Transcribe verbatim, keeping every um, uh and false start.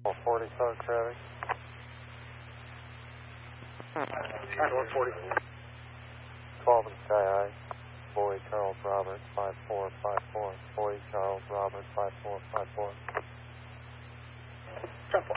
one forty, car traffic. one forty. twelve in Sky High. Boy Charles Robert, five four five four. Boy Charles Robert, five four five four. ten four.